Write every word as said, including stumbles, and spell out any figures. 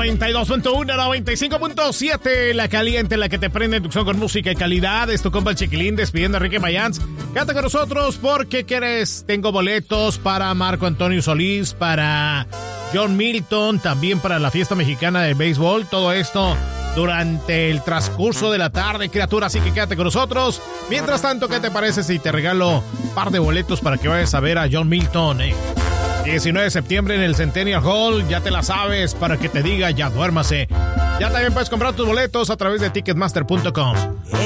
noventa y dos punto uno, noventa y cinco punto siete, la caliente, la que te prende tu con música y calidad. Es tu compa el Chiquilín despidiendo a Enrique Mayans. Quédate con nosotros porque quieres. Tengo boletos para Marco Antonio Solís, para John Milton, también para la fiesta mexicana de béisbol. Todo esto durante el transcurso de la tarde, criatura, así que quédate con nosotros. Mientras tanto, ¿qué te parece si te regalo un par de boletos para que vayas a ver a John Milton? Eh? diecinueve de septiembre en el Centennial Hall, ya te la sabes, para que te diga, ya duérmase. Ya también puedes comprar tus boletos a través de ticketmaster punto com.